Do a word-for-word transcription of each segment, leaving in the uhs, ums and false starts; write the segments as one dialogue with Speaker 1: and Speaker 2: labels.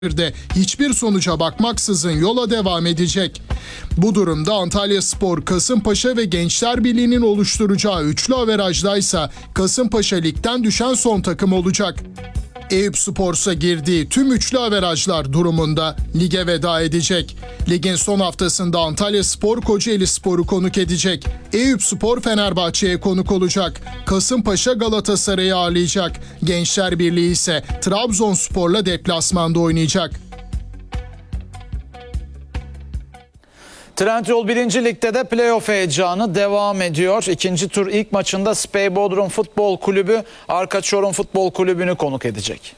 Speaker 1: de hiçbir sonuca bakmaksızın yola devam edecek. Bu durumda Antalyaspor, Kasımpaşa ve Gençler Birliği'nin oluşturacağı üçlü averajdaysa Kasımpaşa ligden düşen son takım olacak. Eyüpspor'sa girdiği tüm üçlü averajlar durumunda lige veda edecek. Ligin son haftasında Antalyaspor Kocaelispor'u konuk edecek. Eyüpspor Fenerbahçe'ye konuk olacak. Kasımpaşa Galatasaray'ı ağırlayacak. Gençler Birliği ise Trabzonspor'la deplasmanda oynayacak.
Speaker 2: Trendyol birinci Lig'de de playoff heyecanı devam ediyor. İkinci tur ilk maçında Spey Bodrum Futbol Kulübü Arka Çorum Futbol Kulübü'nü konuk edecek.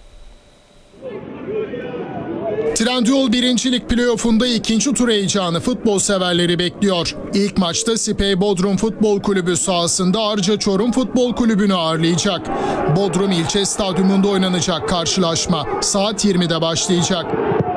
Speaker 1: Trendyol birinci Lig playoff'unda ikinci tur heyecanı futbol severleri bekliyor. İlk maçta Spey Bodrum Futbol Kulübü sahasında Arca Çorum Futbol Kulübü'nü ağırlayacak. Bodrum İlçe Stadyumunda oynanacak karşılaşma saat yirmide başlayacak.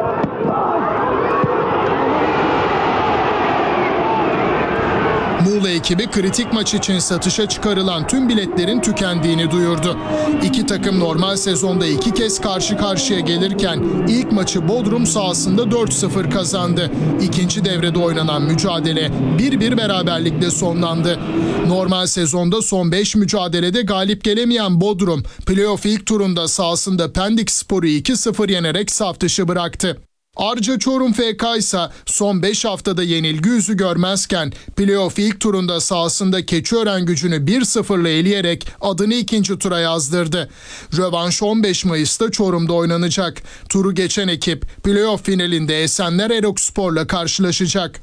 Speaker 1: Muğla ekibi kritik maç için satışa çıkarılan tüm biletlerin tükendiğini duyurdu. İki takım normal sezonda iki kez karşı karşıya gelirken ilk maçı Bodrum sahasında dört sıfır kazandı. İkinci devrede oynanan mücadele bir bir beraberlikle sonlandı. Normal sezonda son beş mücadelede galip gelemeyen Bodrum, playoff ilk turunda sahasında Pendikspor'u iki sıfır yenerek saf dışı bıraktı. Arca Çorum F K ise son beş haftada yenilgi yüzü görmezken playoff ilk turunda sahasında Keçiörengucu'nu bir sıfırla eleyerek adını ikinci tura yazdırdı. Rövanş on beş Mayıs'ta Çorum'da oynanacak. Turu geçen ekip playoff finalinde Esenler Erokspor'la karşılaşacak.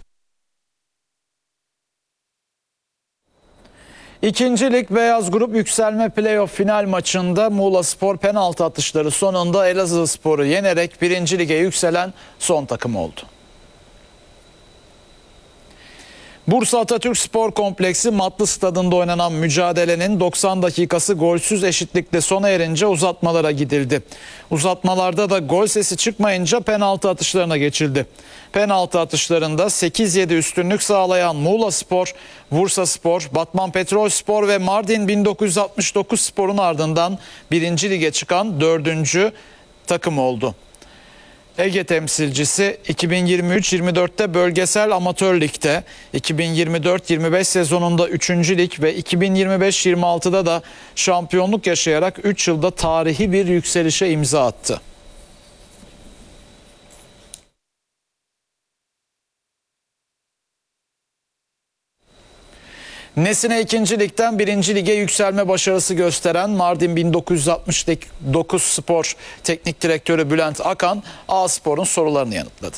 Speaker 2: İkinci Lig Beyaz Grup yükselme playoff final maçında Muğlaspor penaltı atışları sonunda Elazığspor'u yenerek birinci Lig'e yükselen son takım oldu. Bursa Atatürk Spor Kompleksi Matlı Stadında oynanan mücadelenin doksan dakikası golsüz eşitlikle sona erince uzatmalara gidildi. Uzatmalarda da gol sesi çıkmayınca penaltı atışlarına geçildi. Penaltı atışlarında sekiz yedi üstünlük sağlayan Muğlaspor, Bursaspor, Batman Petrolspor ve Mardin bin dokuz yüz altmış dokuz Spor'un ardından birinci Lig'e çıkan dördüncü takım oldu. Ege temsilcisi iki bin yirmi üç yirmi dörtte Bölgesel Amatör Lig'de, iki bin yirmi dört yirmi beş sezonunda üçüncü Lig ve iki bin yirmi beş yirmi altıda da şampiyonluk yaşayarak üç yılda tarihi bir yükselişe imza attı. Nesine ikinci Lig'den birinci Lig'e yükselme başarısı gösteren Mardin bin dokuz yüz altmış dokuz Spor Teknik Direktörü Bülent Akan, A-Spor'un sorularını yanıtladı.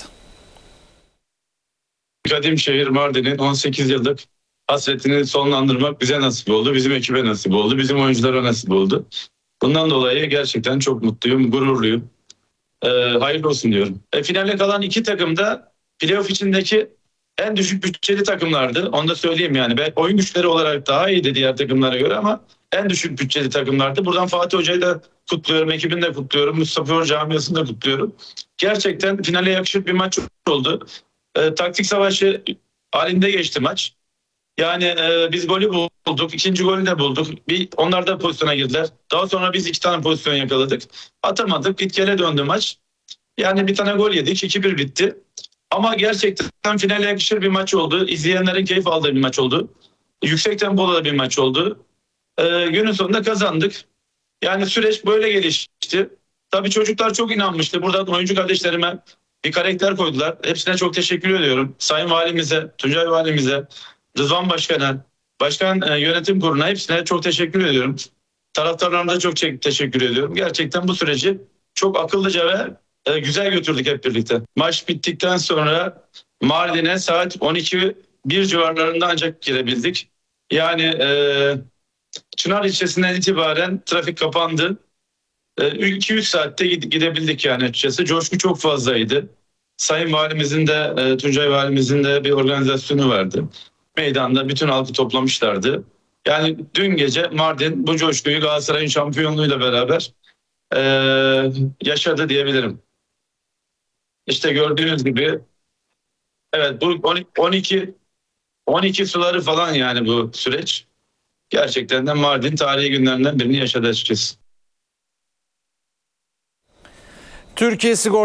Speaker 3: Kadim şehir Mardin'in on sekiz yıllık hasretini sonlandırmak bize nasip oldu. Bizim ekibe nasip oldu. Bizim oyunculara nasip oldu. Bundan dolayı gerçekten çok mutluyum, gururluyum. Ee, hayırlı olsun diyorum. E, finale kalan iki takım da playoff içindeki en düşük bütçeli takımlardı. Onu da söyleyeyim yani. Ben oyun güçleri olarak daha iyiydi diğer takımlara göre ama en düşük bütçeli takımlardı. Buradan Fatih Hoca'yı da kutluyorum, ekibini de kutluyorum, Mustafa Hoca camiasını da kutluyorum. Gerçekten finale yakışır bir maç oldu. E, taktik savaşı halinde geçti maç. Yani e, biz golü bulduk, ikinci golü de bulduk. Bir, onlar da pozisyona girdiler. Daha sonra biz iki tane pozisyon yakaladık. Atamadık, git gele döndü maç. Yani bir tane gol yedik, iki bir bitti. Ama gerçekten finale yakışır bir maç oldu. İzleyenlerin keyif aldığı bir maç oldu. Yüksek tempolu da bir maç oldu. Ee, günün sonunda kazandık. Yani süreç böyle gelişti. Tabii çocuklar çok inanmıştı. Buradan oyuncu kardeşlerime bir karakter koydular. Hepsine çok teşekkür ediyorum. Sayın Valimize, Tuncay Valimize, Rıdvan Başkan'a, Başkan e, Yönetim Kurulu'na hepsine çok teşekkür ediyorum. Taraftarlarına da çok teşekkür ediyorum. Gerçekten bu süreci çok akıllıca ve güzel götürdük hep birlikte. Maç bittikten sonra Mardin'e saat on iki bir civarlarında ancak girebildik. Yani e, Çınar ilçesinden itibaren trafik kapandı. E, iki üç saatte gidebildik yani açıkçası. Coşku çok fazlaydı. Sayın Valimizin de e, Tuncay Valimizin de bir organizasyonu vardı. Meydanda bütün halkı toplamışlardı. Yani dün gece Mardin bu coşkuyu Galatasaray'ın şampiyonluğuyla beraber e, yaşadı diyebilirim. İşte gördüğünüz gibi evet bu on iki on iki suları falan yani bu süreç. Gerçekten de Mardin tarihi günlerinden birini yaşadı açıkçası.
Speaker 2: Türkiye Sigorta